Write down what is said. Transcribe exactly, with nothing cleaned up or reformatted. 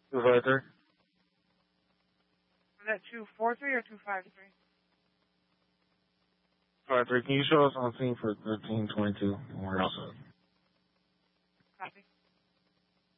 two five three. Was that two four three or two five three? five three. Can you show us on scene for thirteen twenty-two? We're outside.